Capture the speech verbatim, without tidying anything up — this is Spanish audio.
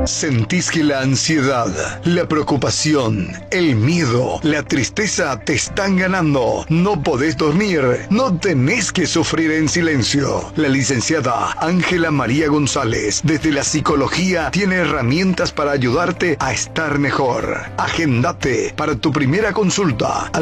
¿Sentís que la ansiedad, la preocupación, el miedo, la tristeza te están ganando? ¿No podés dormir? No tenés que sufrir en silencio. La licenciada Ángela María González, desde la psicología, tiene herramientas para ayudarte a estar mejor. Agendate para tu primera consulta